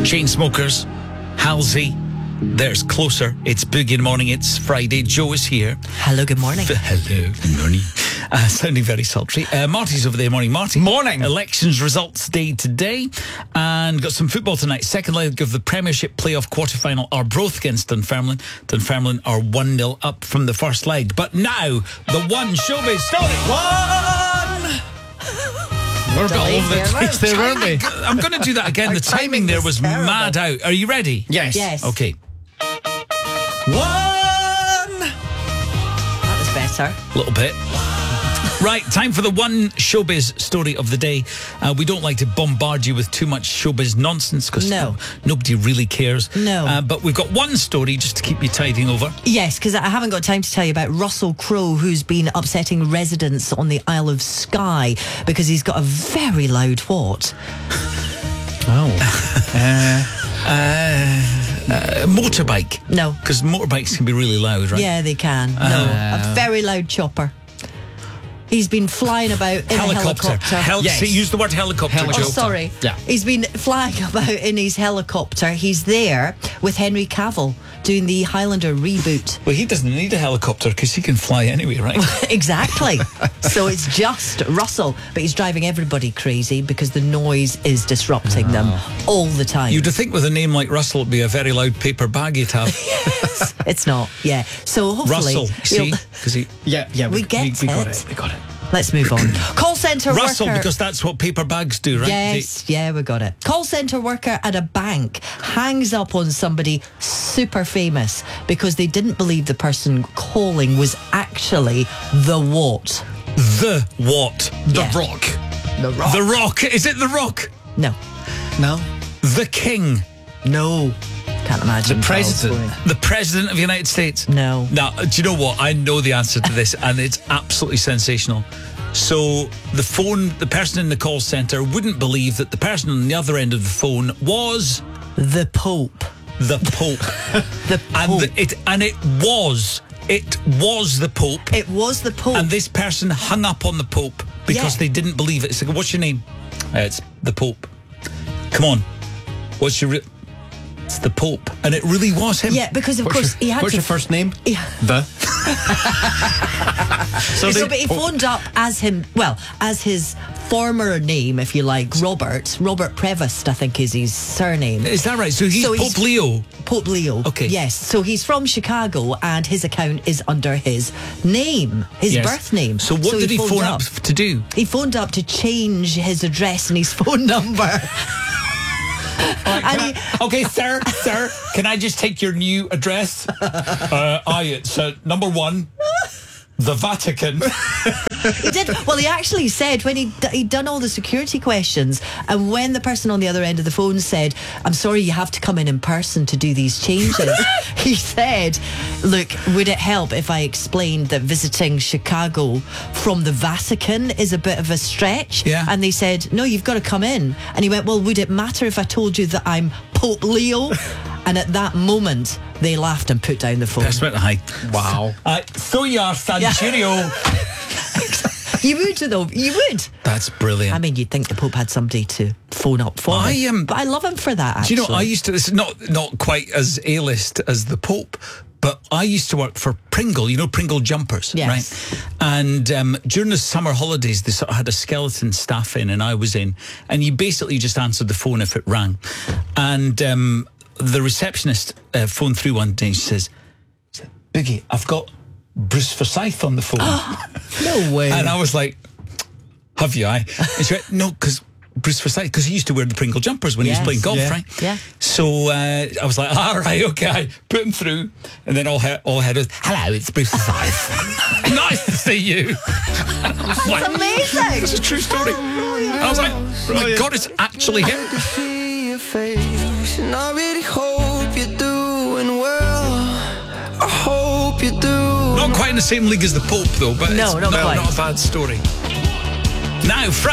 Chainsmokers, Halsey. There's Closer. It's Boogie in the Morning. It's Friday. Joe is here. Hello, good morning. Hello, good morning. Sounding very sultry. Marty's over there. Morning, Marty. Morning. Elections results day today. And got some football tonight. Second leg of the Premiership playoff quarter-final are both against Dunfermline. Dunfermline are 1-0 up from the first leg. But now, the one showbiz story. One! We're a bit all over the place there, weren't we? I'm going to do that again. The timing there was mad out. Are you ready? Yes. Yes. Okay. One! That was better. A little bit. Right, time for the one showbiz story of the day. We don't like to bombard you with too much showbiz nonsense because nobody really cares. No. But we've got one story just to keep you tiding over. Yes, because I haven't got time to tell you about Russell Crowe, who's been upsetting residents on the Isle of Skye because he's got a very loud what? Motorbike. No. Because motorbikes can be really loud, right? Yeah, they can. No, a very loud chopper. He's been flying about in a helicopter. Yes. Use the word helicopter, Joe. Oh, sorry. Yeah. He's been flying about in his helicopter. He's there with Henry Cavill doing the Highlander reboot. Well, he doesn't need a helicopter because he can fly anyway, right? Exactly. So it's just Russell, but he's driving everybody crazy because the noise is disrupting them all the time. You'd think with a name like Russell it'd be a very loud paper bag he'd have. Yes, it's not. Yeah. So hopefully, Russell, see? Because he... Yeah, we got it. We got it. Let's move on. Call centre Russell, worker. because that's what paper bags do, right? Yes, yeah, we got it. Call centre worker at a bank hangs up on somebody super famous because they didn't believe the person calling was actually the what? The what? The Yeah. Rock. The Rock. The Rock. Is it The Rock? No. No. The King. No. Can't imagine. The president. The President of the United States. No. Now, do you know what? I know the answer to this, and it's absolutely sensational. So the person in the call centre wouldn't believe that the person on the other end of the phone was The Pope. the Pope. The Pope. And it was the Pope. It was the Pope. And this person hung up on the Pope because they didn't believe it. It's like, what's your name? It's the Pope. Come on. What's your... It's the Pope. And it really was him. Yeah, because of course he had What's to... your first name? Yeah. The. But he phoned up as his former name, if you like, Robert Prevost, I think is his surname. Is that right? So he's Pope Leo. Pope Leo. Okay. Yes. So he's from Chicago and his account is under his name, his birth name. So what did he phone up to do? He phoned up to change his address and his phone number. Okay, sir, can I just take your new address? It's number 1, the Vatican. He did. Well, he actually said when he'd done all the security questions, and when the person on the other end of the phone said, "I'm sorry, you have to come in person to do these changes," he said, "Look, would it help if I explained that visiting Chicago from the Vatican is a bit of a stretch?" Yeah. And they said, "No, you've got to come in." And he went, "Well, would it matter if I told you that I'm Pope Leo?" And at that moment, they laughed and put down the phone. That's about the height. Wow. So you are, San Cheerio. You would, though. You would. That's brilliant. I mean, you'd think the Pope had somebody to phone up for him. But I love him for that, actually. Do you know, I used to... It's not quite as A-list as the Pope, but I used to work for Pringle, Pringle jumpers, Yes. right? And during the summer holidays, they sort of had a skeleton staff in, and I was in, and you basically just answered the phone if it rang. And the receptionist phoned through one day, and she says, "Biggie, I've got Bruce Forsyth on the phone." No way. And I was like, "Have you?" And she went, "No, because Bruce Forsyth, because he used to wear the Pringle jumpers when he was playing golf, right?" Yeah. So I was like, "All right, okay." Put him through, and then all heard was, "Hello, it's Bruce Forsyth. Nice to see you." That's amazing. It's a true story. I was like, "Oh my God, it's actually him." And I really hope you're doing well. I hope you do. Not quite in the same league as the Pope, though, but No, it's not quite. not a bad story. Now,